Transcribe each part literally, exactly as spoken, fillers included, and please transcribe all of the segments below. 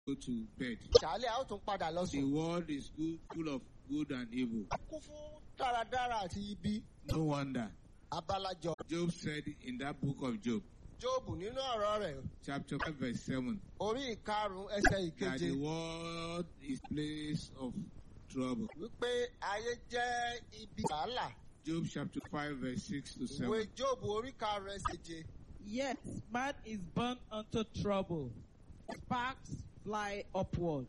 go to bed. Ṣàlẹ̀ a ó tún padà lọ The sùn. world is good, full of good and evil. A kún fún dáradára àti ibi. No wonder. Abalajọ. Job said in that book of Job, Jóòbù nínú ọ̀rọ̀ rẹ̀ chapter five, verse seven, orí ìkarùn-ún ẹsẹ̀ that the ìkeje world is place of trouble. wípé ayé jẹ́ ibi wàhálà. Job chapter five, verse six to Ìwé seven. Jóòbù orí karùn-ún ẹsẹ̀ ìkeje. Yet man is born unto trouble. Sparks fly upward.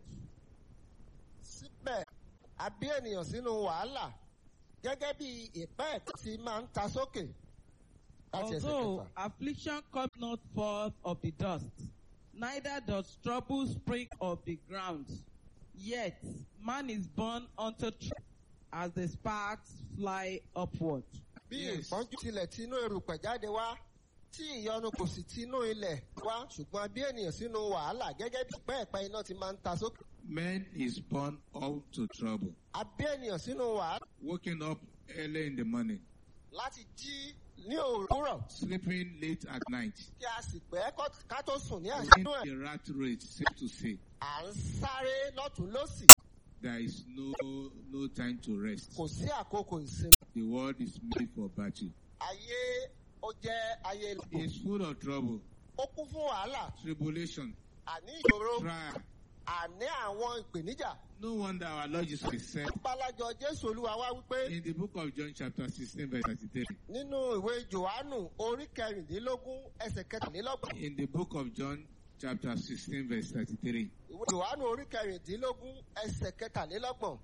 Síbẹ̀, a bí ènìyàn sínú wàhálà gẹ́gẹ́ bí ìpẹ́ ẹ̀kọ́ tí máa ń ta sókè. Láti ẹsẹ̀ Although kẹfà. affliction comes not forth of the dust, neither does trouble spring of the ground. Yet man is born unto trouble, as the sparks fly upward. Bí Yes. ìpọ́njú tilẹ̀ tinú erùpẹ̀ jáde wá, tí ìyọnu kò sì tinú ilẹ̀ wá, ṣùgbọ́n a bí ènìyàn sínú wàhálà gẹ́gẹ́ bí ìpẹ́ ẹ̀pẹ́ iná ti máa ń ta sókè. Man is born up to trouble. A bí ènìyàn sínú wàhálà Waking up early in the morning, láti jí ní òwúrọ̀ sleeping late at night, kí a sì pẹ́ kọ́- ká tó sùn ní in àṣínú ẹ̀. the rat race, safe to say, À ń sáré lọ́tún lọ́sì, there is no no time to rest. kò sí àkókò ìsinmi. The world is made for battle. Ayé ó jẹ́ ayé ìlú. It's full of trouble, Ó kún fún wàhálà, tribulation, àní ìṣòro, trial. àní àwọn ìpèníjà. No wonder our Lord Jesus said Balajọ Jésù Olúwa wá wípé in the book of John chapter sixteen verse thirty-three, nínú ìwé Jòhánù orí kẹrìndínlógún ẹsẹ̀ kẹtàlélọ́gbọ̀n. in the book of John chapter sixteen verse thirty-three, Ìwé Jòhánù orí kẹrìndínlógún ẹsẹ̀ kẹtàlélọ́gbọ̀n.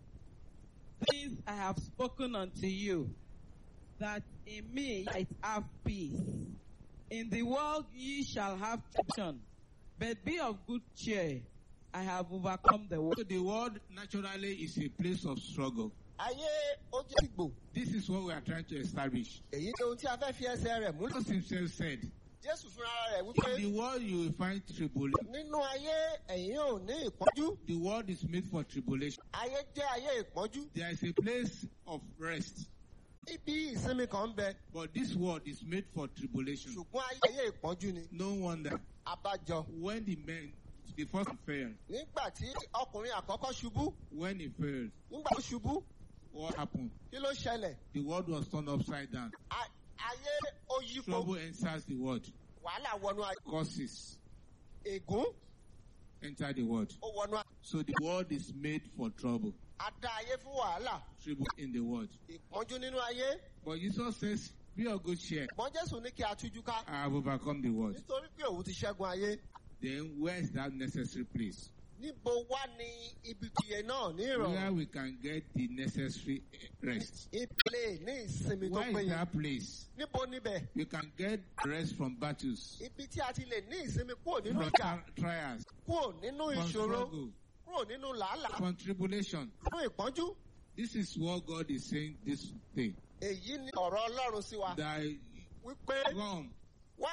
Things I have spoken unto you, that in me ye might have peace. In the world ye shall have tribulation, but be of good cheer. I have overcome the world. so the world naturally is a place of struggle. Ayé ó jẹ́ ìgbò. This is what we are trying to establish. Èyí ni ohun tí a fẹ́ fi ẹsẹ̀ rẹ̀ múlẹ̀. Jesus himself said, Jésù fúnra rẹ̀ wípé in the world you will find tribulation. nínú ayé ẹ̀yin ò ní ìpọ́njú. The world is made for tribulation. Ayé jẹ́ ayé ìpọ́njú. There is a place of rest, Ibi ìsinmi kan ń bẹ, but this world is made for tribulation. ṣùgbọ́n ayé ìpọ́njú ni. No wonder Abájọ. when the men, the first failed, Nígbà tí ọkùnrin àkọ́kọ́ ṣubú, when he failed, nígbà tó ṣubú, what happened? kí ló ṣẹlẹ̀? The world was turned upside down. A- Ayé ó yípo, Trouble enters the world. wàhálà wọnú ayé. Causes Ègún enter the world. ó wọnú ayé. So the world is made for trouble. A dá ayé fún wàhálà, Trouble in the world. ìpọ́njú nínú ayé. But Jesus says, be of good cheer. Ṣùgbọ́n Jésù ní kí a tújú ká. I have overcome the world. Nítorí pé òun ti ṣẹ́gun ayé. Then where is that necessary place? Níbo wá ní ibi tìyẹ náà ní Where ìrọ̀rùn? we can get the necessary rest. Ìpele ní ìsinmi tó Where is péye. that place? Níbo níbẹ̀? You can get rest from battles, Ibi tí a ti lè ní ìsinmi kúrò nínú from ìjà, tri- trials, kúrò nínú from ìṣòro, struggle, kúrò nínú làálàá, from tribulation. nínú ìpọ́njú. This is what God is saying this day. Èyí ni ọ̀rọ̀ Ọlọ́run sí wa. That Wípé come, wá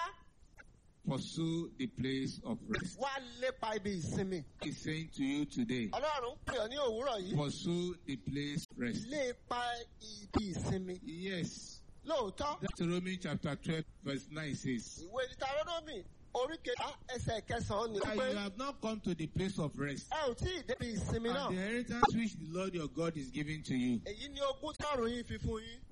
pursue the place of rest. wá lépa ibi ìsinmi. He's saying to you today, Ọlọ́run pè ọ́ ní òwúrọ̀ yìí. pursue the place of rest. Lépa ibi ìsinmi. Yes. Lóòótọ́, Deuteronomy chapter twelve verse nine says, ìwé Deuteronomy orí kejì ẹsẹ̀ kẹsàn-án ni that pé you have not come to the place of rest. ẹ ò tí ì débi ìsinmi And náà. the inheritance which the Lord your God is giving to you. Èyí ni ogún tí ọ̀run yín fi fún yín.